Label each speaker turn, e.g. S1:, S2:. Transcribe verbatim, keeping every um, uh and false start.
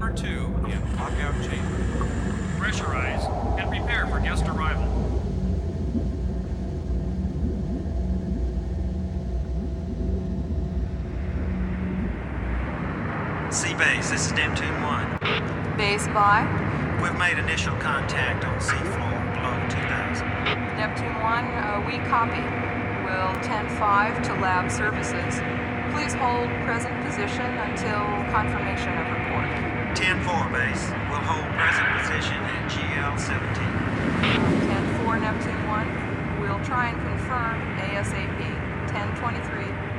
S1: number two in lockout chamber.
S2: Pressurize and prepare for guest arrival.
S3: C-Base, this is Neptune one.
S4: Base by
S3: We've made initial contact on seafloor below two thousand.
S4: Neptune one, uh, we copy. Will ten five to lab services. Please hold present position until confirmation of report.
S3: ten four, Base. We'll hold present position at G L seventeen.
S4: ten four Neptune one, we'll try and confirm ASAP. ten twenty-three.